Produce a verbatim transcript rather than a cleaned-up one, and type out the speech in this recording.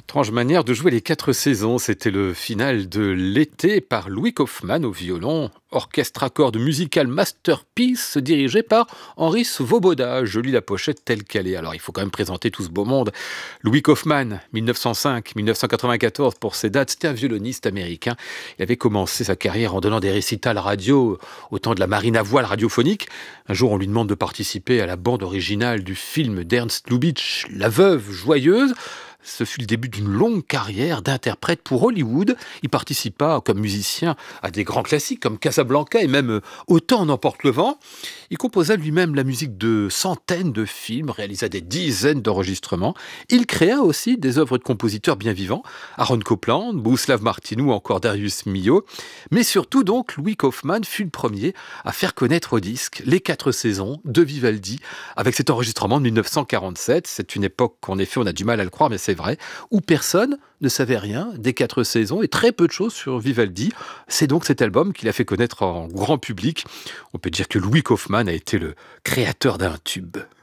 Étrange manière de jouer les quatre saisons. C'était le final de l'été par Louis Kaufmann au violon. Orchestre à cordes musical masterpiece dirigé par Henri Svoboda. Je lis la pochette telle qu'elle est. Alors il faut quand même présenter tout ce beau monde. Louis Kaufmann, mille neuf cent cinq à mille neuf cent quatre-vingt-quatorze pour ses dates. C'était un violoniste américain. Il avait commencé sa carrière en donnant des récitals radio au temps de la marine à voile radiophonique. Un jour on lui demande de participer à la bande originale du film d'Ernst Lubitsch, La Veuve Joyeuse. Ce fut le début d'une longue carrière d'interprète pour Hollywood. Il participa comme musicien à des grands classiques comme Casablanca et même Autant en emporte le vent. Il composa lui-même la musique de centaines de films, réalisa des dizaines d'enregistrements. Il créa aussi des œuvres de compositeurs bien vivants, Aaron Copland, Bohuslav Martinu ou encore Darius Milhaud. Mais surtout donc, Louis Kaufmann fut le premier à faire connaître au disque les quatre saisons de Vivaldi avec cet enregistrement de mille neuf cent quarante-sept. C'est une époque qu'en effet on a du mal à le croire, mais c'est vrai, où personne ne savait rien des quatre saisons et très peu de choses sur Vivaldi. C'est donc cet album qu'il a fait connaître en grand public. On peut dire que Louis Kaufmann a été le créateur d'un tube.